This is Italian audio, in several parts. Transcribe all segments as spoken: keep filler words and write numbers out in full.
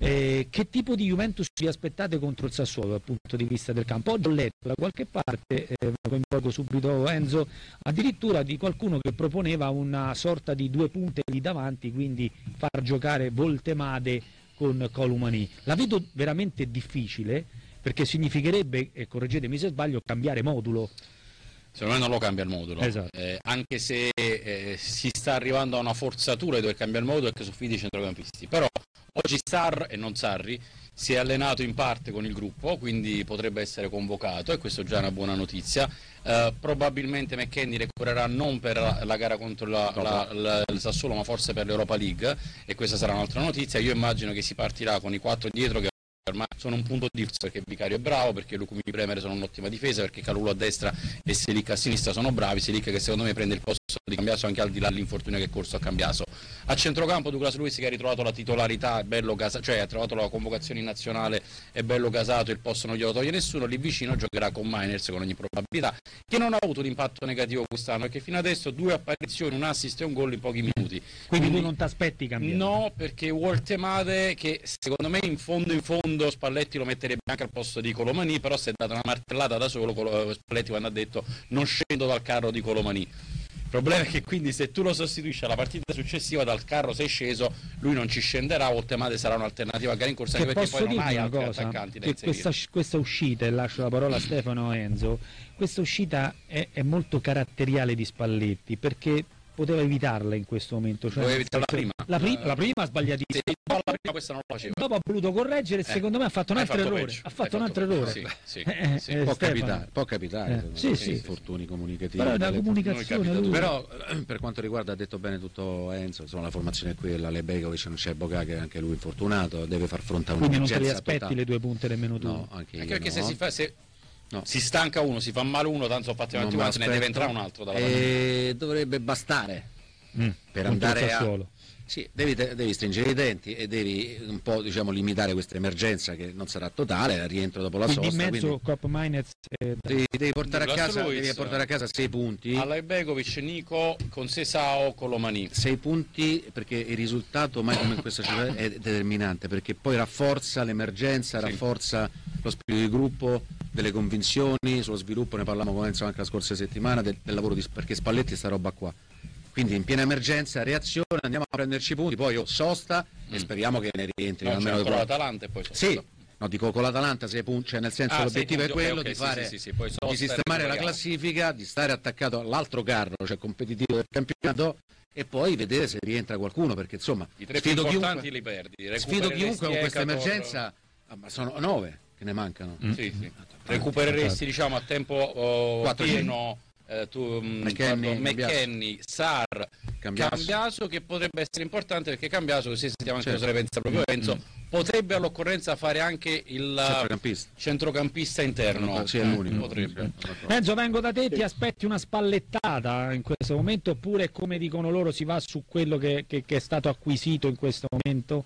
Eh, che tipo di Juventus vi aspettate contro il Sassuolo dal punto di vista del campo? Oggi ho letto da qualche parte, eh, coinvolgo subito Enzo, addirittura di qualcuno che proponeva una sorta di due punte lì davanti, quindi far giocare Voltemade con Colomani. La vedo veramente difficile, perché significherebbe, e correggetemi se sbaglio, cambiare modulo. Secondo me non lo cambia il modulo, esatto. eh, anche se eh, si sta arrivando a una forzatura di dover cambiare il modulo perché sono finiti i centrocampisti, però oggi Sarr e non Sarri si è allenato in parte con il gruppo, quindi potrebbe essere convocato e questo è già una buona notizia. Uh, probabilmente McKennie recupererà non per la, la gara contro la, la, la, il Sassuolo, ma forse per l'Europa League, e questa sarà un'altra notizia. Io immagino che si partirà con i quattro dietro, che ormai sono un punto di forza, perché Vicario è bravo, perché Lucumi Premere sono un'ottima difesa, perché Calulu a destra e Selic a sinistra sono bravi. Selic che secondo me prende il posto di Cambiaso anche al di là dell'infortunio che è corso a Cambiaso. A centrocampo Douglas Luiz, che ha ritrovato la titolarità, è bello casato, cioè ha trovato la convocazione in nazionale, è bello casato, il posto non glielo toglie nessuno. Lì vicino giocherà con Mainers con ogni probabilità, che non ha avuto l'impatto negativo quest'anno, perché fino adesso due apparizioni, un assist e un gol in pochi minuti. Quindi, Quindi tu non ti aspetti cambiare? No, perché Voltemade, che secondo me in fondo in fondo Spalletti lo metterebbe anche al posto di Colomani, però si è data una martellata da solo Spalletti quando ha detto non scendo dal carro di Colomani. Il problema è che quindi se tu lo sostituisci alla partita successiva, dal carro sei sceso, lui non ci scenderà. Voltemade sarà un'alternativa a gara in corsa, anche perché poi non hai altri cosa, attaccanti da inserire. Questa, questa uscita, e lascio la parola a Stefano e Enzo, questa uscita è, è molto caratteriale di Spalletti, perché poteva evitarla in questo momento. Cioè, poteva evitarla prima. La, pri- la prima ha sbagliatissima. Sì, no, la prima questa non lo faceva. Dopo ha voluto correggere e eh, secondo me ha fatto un altro fatto errore. Peggio. Ha fatto hai un altro errore. Sì, sì, eh, sì. Eh, può, capitare, può capitare, eh, sì, sì, infortuni comunicativi. Però la comunicazione lui... Però per quanto riguarda, ha detto bene tutto Enzo, insomma, la formazione è quella, Lebekovic non c'è, Boca che anche lui infortunato, deve far fronte a un'emergenza. Quindi non te li aspetti totale. Le due punte nemmeno tu? No, anche, anche perché no. se si fa... Se... No. Si stanca uno, si fa male uno, tanto fatti avanti quanti, ne deve entrare un altro dalla e dovrebbe bastare mm, per andare a... Solo. Sì, devi, devi stringere i denti e devi un po', diciamo, limitare questa emergenza che non sarà totale, al rientro dopo la quindi sosta. In mezzo quindi Cop Mainez e... devi, devi, portare a casa, Luiz, devi portare a casa sei punti. Alla Begovic, Nico, con Sesao, Colomani. Sei punti, perché il risultato mai come in questa città è determinante, perché poi rafforza l'emergenza, sì. rafforza lo spirito di gruppo, delle convinzioni, sullo sviluppo ne parlavamo con Enzo anche la scorsa settimana, del, del lavoro di, perché Spalletti sta roba qua. Quindi in piena emergenza, reazione, andiamo a prenderci punti, poi oh, sosta mm. e speriamo che ne rientri. No, almeno con l'Atalanta e poi sosta. Sì, no, dico con l'Atalanta sei punti, cioè nel senso ah, l'obiettivo punti, è quello okay, okay, di fare, sì, sì, sì, sì, di sistemare la classifica, di stare attaccato all'altro carro, cioè competitivo del campionato, e poi vedere se rientra qualcuno, perché insomma i tre sfido più chiunque, li perdi. sfido chiunque con questa emergenza, ma sono nove che ne mancano. Mm. Sì, sì. Recupereresti, diciamo, a tempo oh, pieno eh, tu, McKennie, McKennie, Sarr, Cambiaso. Cambiaso, che potrebbe essere importante, perché Cambiaso, così sentiamo anche certo. cosa ne pensa proprio Enzo, mm. potrebbe all'occorrenza fare anche il centrocampista, centrocampista interno. Sì, è l'unico. Potrebbe. Enzo, vengo da te, ti aspetti una spallettata in questo momento, oppure come dicono loro si va su quello che, che, che è stato acquisito in questo momento?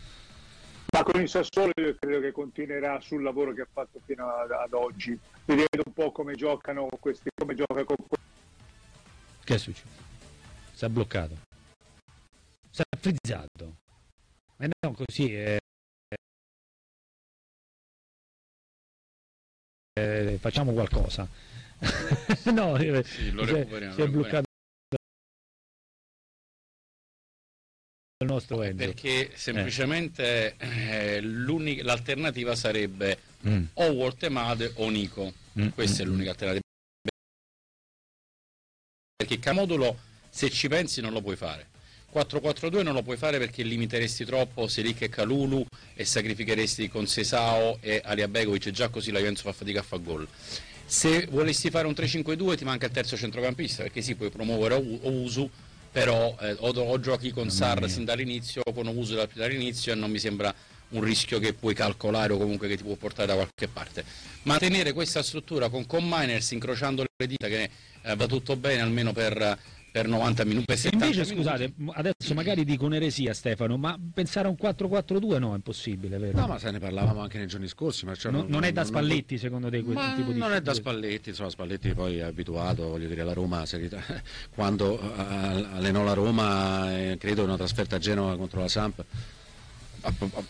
Ma con il Sassuolo io credo che continuerà sul lavoro che ha fatto fino ad, ad oggi, vedendo un po' come giocano questi, come gioca con... Che è successo? Si è bloccato, si è frizzato, e no, così è... Eh, facciamo qualcosa. No, sì, lo si, è, si è bloccato il nostro Enzo, perché semplicemente eh. Eh, l'alternativa sarebbe mm. o Voltemade o Nico. Mm. Questa mm. è l'unica alternativa, perché Camodulo, se ci pensi, non lo puoi fare. quattro quattro due non lo puoi fare perché limiteresti troppo Selic e Calulu e sacrificheresti con Sesao e Alia Begovic, e già così la Juventus fa fatica a fare gol. Se volessi fare un tre cinque due ti manca il terzo centrocampista, perché sì, puoi promuovere Usu, però eh, o, o giochi con Sarr sin dall'inizio o con Usu dall'inizio, e non mi sembra un rischio che puoi calcolare o comunque che ti può portare da qualche parte. Mantenere questa struttura con, con Miners, incrociando le dita, che eh, va tutto bene almeno per... per novanta minuti, per settanta invece minuti. Scusate, adesso magari dico un'eresia, Stefano, ma pensare a un quattro quattro due no, è impossibile, vero? No, ma se ne parlavamo anche nei giorni scorsi, ma cioè no, non, non è da non, Spalletti non... secondo te questo ma tipo di non è da Spalletti, insomma Spalletti poi è abituato, voglio dire, alla Roma, quando allenò la Roma, eh, credo una trasferta a Genova contro la Samp,